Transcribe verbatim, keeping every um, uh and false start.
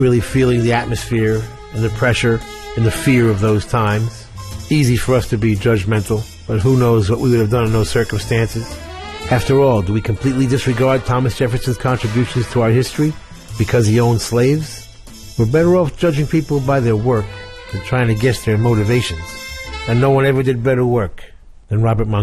really feeling the atmosphere and the pressure and the fear of those times. Easy for us to be judgmental, but who knows what we would have done in those circumstances. After all, do we completely disregard Thomas Jefferson's contributions to our history because he owned slaves? We're better off judging people by their work than trying to guess their motivations. And no one ever did better work than Robert Montgomery.